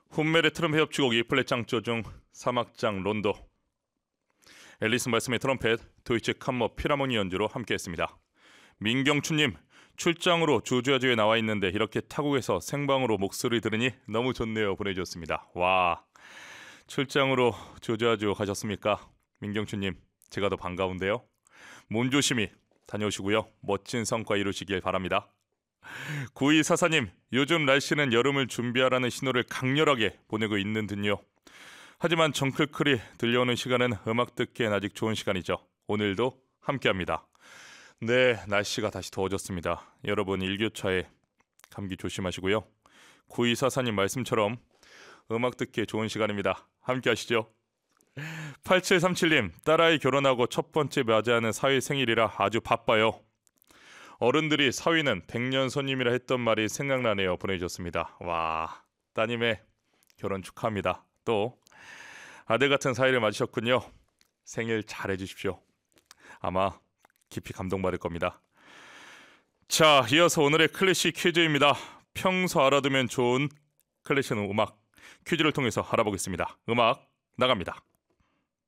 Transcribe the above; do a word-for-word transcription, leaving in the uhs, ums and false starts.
훈멜의 트럼펫 협주곡 E 플랫 장조 중 삼 악장 론도, 앨리스 말씀의 트럼펫, 도이치 캄머 필하모니 연주로 함께했습니다. 민경춘님, 출장으로 조주아주에 나와 있는데 이렇게 타국에서 생방으로 목소리 들으니 너무 좋네요 보내주셨습니다. 와, 출장으로 조주아주 가셨습니까? 민경춘님, 제가 더 반가운데요. 몸 조심히 다녀오시고요, 멋진 성과 이루시길 바랍니다. 구이사사님, 요즘 날씨는 여름을 준비하라는 신호를 강렬하게 보내고 있는 듯요. 하지만 정클클이 들려오는 시간은 음악 듣기엔 아직 좋은 시간이죠. 오늘도 함께합니다. 네, 날씨가 다시 더워졌습니다. 여러분 일교차에 감기 조심하시고요. 구이사사님 말씀처럼 음악 듣기에 좋은 시간입니다. 함께 하시죠. 팔칠삼칠님, 딸아이 결혼하고 첫 번째 맞이하는 사위 생일이라 아주 바빠요. 어른들이 사위는 백년 손님이라 했던 말이 생각나네요 보내주셨습니다. 와, 따님의 결혼 축하합니다. 또 아들 같은 사위를 맞으셨군요. 생일 잘 해주십시오. 아마 깊이 감동받을 겁니다. 자, 이어서 오늘의 클래식 퀴즈입니다. 평소 알아두면 좋은 클래식 음악 퀴즈를 통해서 알아보겠습니다. 음악 나갑니다.